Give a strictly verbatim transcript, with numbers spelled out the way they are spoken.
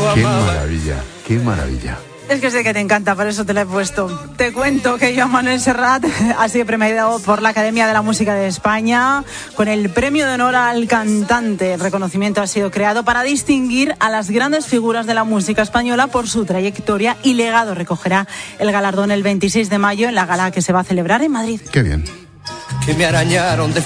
Qué maravilla, qué maravilla. Es que sé que te encanta, por eso te lo he puesto. Te cuento que Joan Manuel Serrat ha sido premiado por la Academia de la Música de España con el Premio de Honor al Cantante. El reconocimiento ha sido creado para distinguir a las grandes figuras de la música española por su trayectoria y legado. Recogerá el galardón el veintiséis de mayo en la gala que se va a celebrar en Madrid. Qué bien. Que me arañaron de